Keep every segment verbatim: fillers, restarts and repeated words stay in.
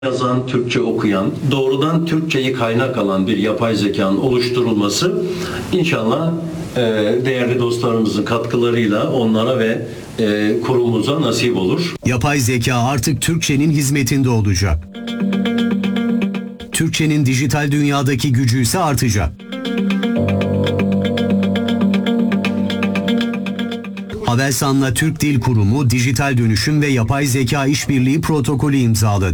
yazan, Türkçe okuyan, doğrudan Türkçeyi kaynak alan bir yapay zekanın oluşturulması inşallah e, değerli dostlarımızın katkılarıyla onlara ve e, kurumumuza nasip olur. Yapay zeka artık Türkçenin hizmetinde olacak. Türkçenin dijital dünyadaki gücü ise artacak. Havelsan'la Türk Dil Kurumu dijital dönüşüm ve yapay zeka işbirliği protokolü imzaladı.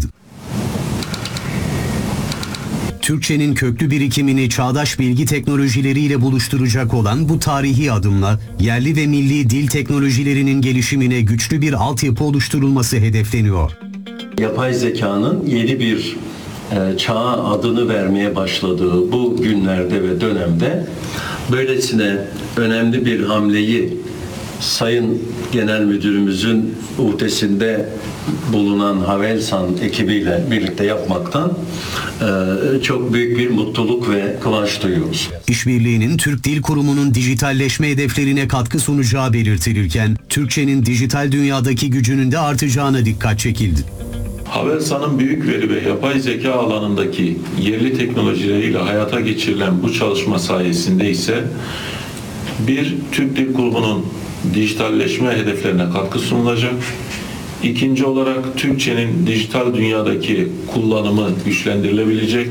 Türkçenin köklü birikimini çağdaş bilgi teknolojileriyle buluşturacak olan bu tarihi adımla yerli ve milli dil teknolojilerinin gelişimine güçlü bir altyapı oluşturulması hedefleniyor. Yapay zekanın yeni bir e, çağa adını vermeye başladığı bu günlerde ve dönemde böylesine önemli bir hamleyi Sayın Genel Müdürümüzün uhdesinde bulunan Havelsan ekibiyle birlikte yapmaktan e, çok büyük bir mutluluk ve kıvanç duyuyoruz. İşbirliğinin Türk Dil Kurumu'nun dijitalleşme hedeflerine katkı sunacağı belirtilirken, Türkçenin dijital dünyadaki gücünün de artacağına dikkat çekildi. Havelsan'ın büyük veri ve yapay zeka alanındaki yerli teknolojileriyle hayata geçirilen bu çalışma sayesinde ise bir Türk Dil Kurumu'nun dijitalleşme hedeflerine katkı sunulacak. İkinci olarak Türkçenin dijital dünyadaki kullanımı güçlendirilebilecek.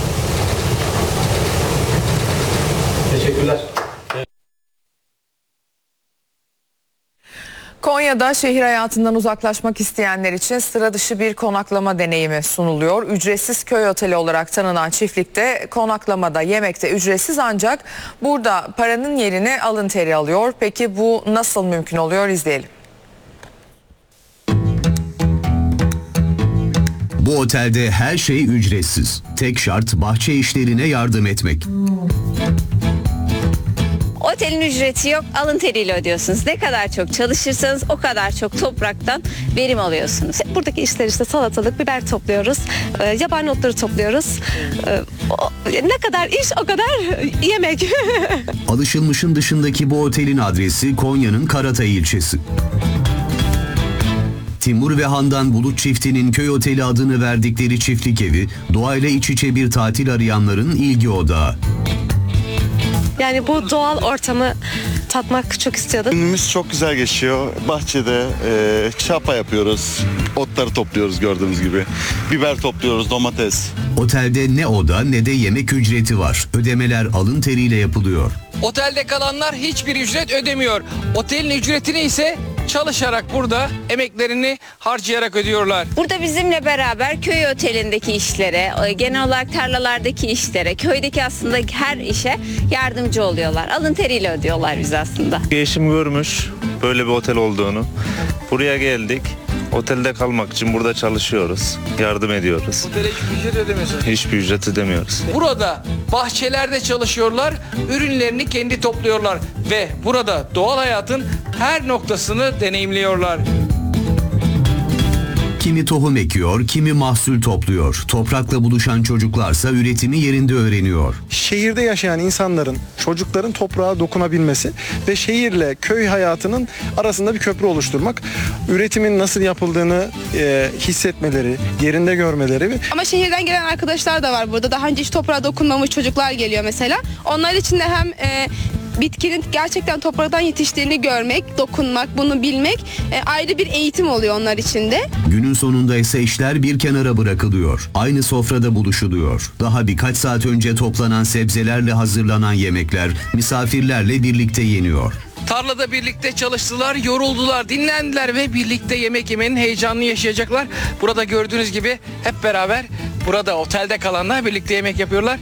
Teşekkürler. Konya'da şehir hayatından uzaklaşmak isteyenler için sıra dışı bir konaklama deneyimi sunuluyor. Ücretsiz köy oteli olarak tanınan çiftlikte konaklamada, yemekte ücretsiz, ancak burada paranın yerini alın teri alıyor. Peki bu nasıl mümkün oluyor? İzleyelim. Bu otelde her şey ücretsiz. Tek şart bahçe işlerine yardım etmek. Otelin ücreti yok, alın teriyle ödüyorsunuz. Ne kadar çok çalışırsanız o kadar çok topraktan verim alıyorsunuz. Buradaki işler işte salatalık, biber topluyoruz, e, yabani otları topluyoruz. E, o, ne kadar iş o kadar yemek. Alışılmışın dışındaki bu otelin adresi Konya'nın Karatay ilçesi. Timur ve Handan Bulut çiftinin köy oteli adını verdikleri çiftlik evi, doğayla iç içe bir tatil arayanların ilgi odağı. Yani bu doğal ortamı tatmak çok istiyordum. Günümüz çok güzel geçiyor. Bahçede e, çapa yapıyoruz. Otları topluyoruz gördüğünüz gibi. Biber topluyoruz, domates. Otelde ne oda ne de yemek ücreti var. Ödemeler alın teriyle yapılıyor. Otelde kalanlar hiçbir ücret ödemiyor. Otelin ücretini ise çalışarak burada emeklerini harcayarak ödüyorlar. Burada bizimle beraber köy otelindeki işlere, genel olarak tarlalardaki işlere, köydeki aslında her işe yardımcı oluyorlar. Alın teriyle ödüyorlar biz aslında. Eşim görmüş böyle bir otel olduğunu. Buraya geldik. Otelde kalmak için burada çalışıyoruz. Yardım ediyoruz. Otele hiçbir ücret ödemiyorsunuz. Hiçbir ücret ödemiyoruz. Burada bahçelerde çalışıyorlar, ürünlerini kendi topluyorlar ve burada doğal hayatın her noktasını deneyimliyorlar. Kimi tohum ekiyor, kimi mahsul topluyor. Toprakla buluşan çocuklarsa üretimi yerinde öğreniyor. Şehirde yaşayan insanların, çocukların toprağa dokunabilmesi ve şehirle köy hayatının arasında bir köprü oluşturmak, üretimin nasıl yapıldığını e, hissetmeleri, yerinde görmeleri. Ama şehirden gelen arkadaşlar da var burada. Daha önce hiç toprağa dokunmamış çocuklar geliyor mesela. Onlar için de hem e, bitkinin gerçekten topraktan yetiştiğini görmek, dokunmak, bunu bilmek e, ayrı bir eğitim oluyor onlar için de. Günün sonunda ise işler bir kenara bırakılıyor. Aynı sofrada buluşuluyor. Daha birkaç saat önce toplanan sebzelerle hazırlanan yemekler misafirlerle birlikte yeniyor. Tarlada birlikte çalıştılar, yoruldular, dinlendiler ve birlikte yemek yemenin heyecanını yaşayacaklar. Burada gördüğünüz gibi hep beraber burada otelde kalanlar birlikte yemek yapıyorlar.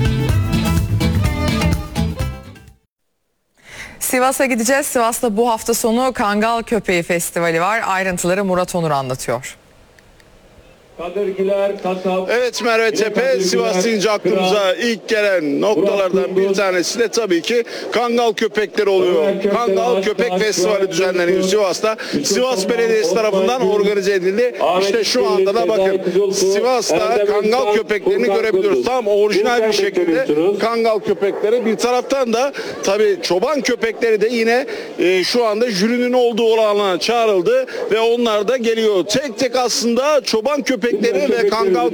Sivas'a gideceğiz. Sivas'ta bu hafta sonu Kangal Köpeği Festivali var. Ayrıntıları Murat Onur anlatıyor. Evet Merve Tepe, Sivas deyince aklımıza ilk gelen noktalardan bir tanesi de tabii ki Kangal köpekleri oluyor. Kangal Köpek Festivali düzenleniyor Sivas'ta. Sivas Belediyesi tarafından organize edildi. İşte şu anda da bakın Sivas'ta Kangal köpeklerini görebiliyoruz. Tam orijinal bir şekilde Kangal köpekleri. Bir taraftan da tabii çoban köpekleri de yine e, şu anda jürinin olduğu alana çağrıldı ve onlar da geliyor. Tek tek aslında çoban köpekleri köpekleri ve kangal